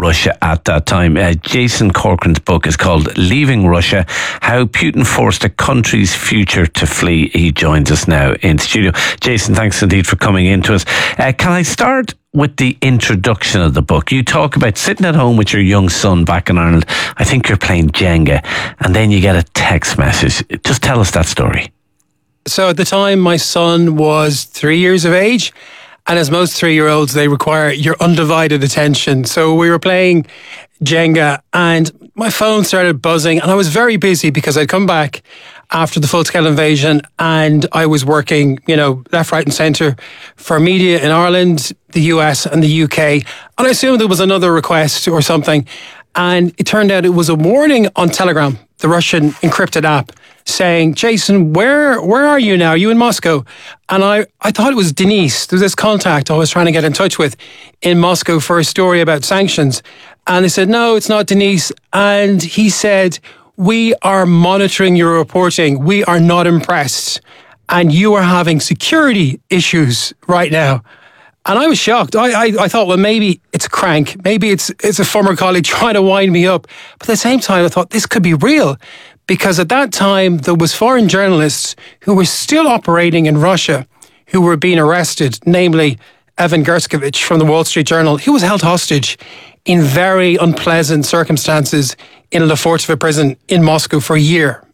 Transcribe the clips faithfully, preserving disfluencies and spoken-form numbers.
Russia at that time. Uh, Jason Corcoran's book is called Leaving Russia, How Putin Forced a Country's Future to Flee. He joins us now in studio. Jason, thanks indeed for coming in to us. Uh, can I start with the introduction of the book? You talk about sitting at home with your young son back in Ireland. I think you're playing Jenga, and then you get a text message. Just tell us that story. So at the time, my son was three years of age, and as most three-year-olds, they require your undivided attention. So we were playing Jenga, and my phone started buzzing, and I was very busy because I'd come back after the full-scale invasion, and I was working, you know, left, right and centre for media in Ireland, the U S and the U K. And I assumed there was another request or something. And it turned out it was a warning on Telegram, the Russian encrypted app, saying, Jason, where where are you now? Are you in Moscow? And I, I thought it was Denise. There was this contact I was trying to get in touch with in Moscow for a story about sanctions. And they said, no, it's not Denise. And he said, we are monitoring your reporting. We are not impressed. And you are having security issues right now. And I was shocked. I, I, I thought, well, maybe it's a crank. Maybe it's it's a former colleague trying to wind me up. But at the same time, I thought this could be real. Because at that time, there was foreign journalists who were still operating in Russia who were being arrested, namely Evan Gershkovich from the Wall Street Journal. He was held hostage in very unpleasant circumstances in Lefortovo prison in Moscow for a year.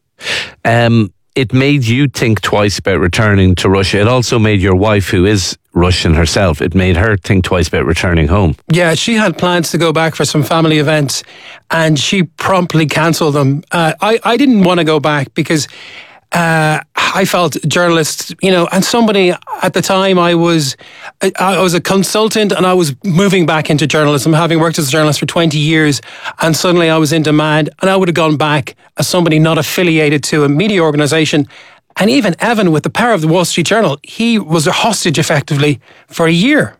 Um, it made you think twice about returning to Russia. It also made your wife, who is Russian herself, it made her think twice about returning home. Yeah, she had plans to go back for some family events, and she promptly cancelled them. Uh, I, I didn't want to go back because uh, I felt journalists, you know, and somebody at the time I was, I, I was a consultant and I was moving back into journalism, having worked as a journalist for twenty years, and suddenly I was in demand, and I would have gone back as somebody not affiliated to a media organisation. And even Evan, with the power of the Wall Street Journal, he was a hostage effectively for a year.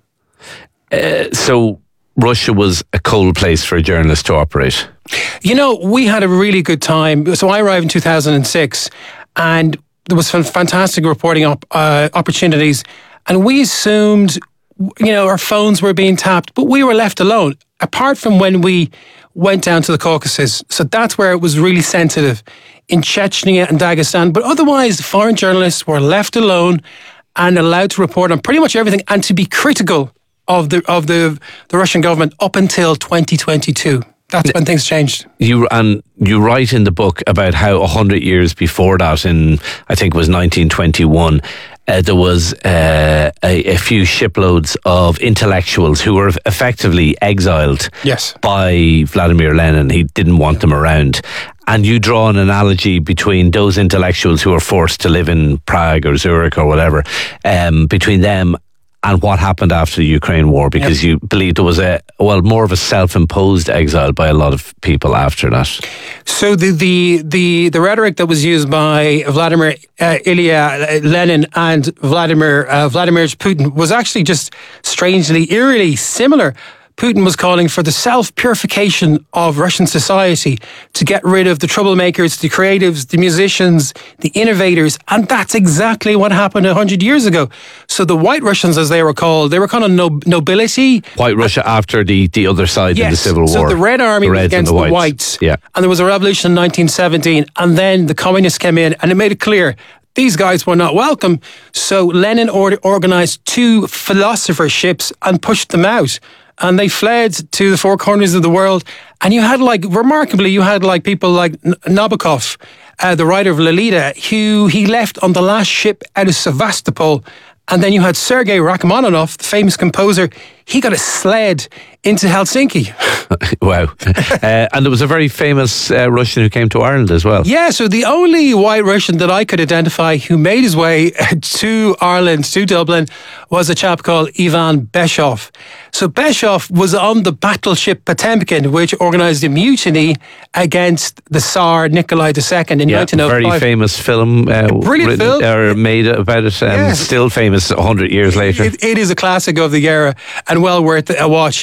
Uh, so Russia was a cold place for a journalist to operate. You know, we had a really good time. So I arrived in two thousand six, and there was some fantastic reporting op- uh, opportunities. And we assumed, you know, our phones were being tapped, but we were left alone, apart from when we went down to the Caucasus. So that's where it was really sensitive, in Chechnya and Dagestan. But otherwise, foreign journalists were left alone and allowed to report on pretty much everything and to be critical of the of the, the Russian government up until twenty twenty-two. That's when things changed. You and you write in the book about how a hundred years before that, in I think it was nineteen twenty-one, uh, there was uh, a, a few shiploads of intellectuals who were effectively exiled. Yes. By Vladimir Lenin. He didn't want them around. And you draw an analogy between those intellectuals who were forced to live in Prague or Zurich or whatever, um, between them and what happened after the Ukraine war, because yep. you believe there was a, well, more of a self-imposed exile by a lot of people after that. So the the the, the rhetoric that was used by Vladimir uh, Ilya Lenin and Vladimir uh, Vladimir Putin was actually just strangely, eerily similar. Putin was calling for the self-purification of Russian society, to get rid of the troublemakers, the creatives, the musicians, the innovators. And that's exactly what happened a hundred years ago. So the White Russians, as they were called, they were kind of no, nobility. White Russia uh, after the, the other side yes, in the Civil War. So the Red Army the was against the, the Whites. Yeah. And there was a revolution in nineteen seventeen. And then the communists came in and it made it clear these guys were not welcome. So Lenin or- organised two philosopher ships and pushed them out. And they fled to the four corners of the world. And you had like, remarkably, you had like people like N- Nabokov, uh, the writer of Lolita, who he left on the last ship out of Sevastopol. And then you had Sergei Rachmaninoff, the famous composer. He got a sled into Helsinki. Wow. uh, and there was a very famous uh, Russian who came to Ireland as well. Yeah, so the only white Russian that I could identify who made his way to Ireland, to Dublin, was a chap called Ivan Beshov. So Beshov was on the battleship Potemkin, which organised a mutiny against the Tsar Nikolai the Second in yeah, nineteen oh five. Very famous film. Uh, Brilliant written, film. Or made about it. Um, yes. Still famous a hundred years later. It, it is a classic of the era and well worth a watch.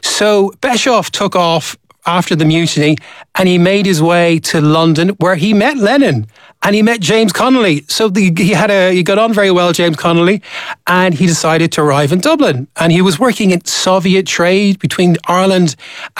So Beshov took off after the mutiny and he made his way to London, where he met Lenin and he met James Connolly. So the, he had a he got on very well, James Connolly, and he decided to arrive in Dublin. And he was working in Soviet trade between Ireland